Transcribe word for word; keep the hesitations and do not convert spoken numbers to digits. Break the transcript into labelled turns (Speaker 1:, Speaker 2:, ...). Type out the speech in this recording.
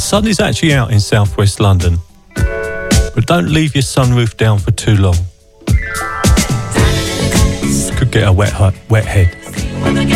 Speaker 1: sun is actually out in southwest London, but don't leave your sunroof down for too long. Could get a wet, wet head.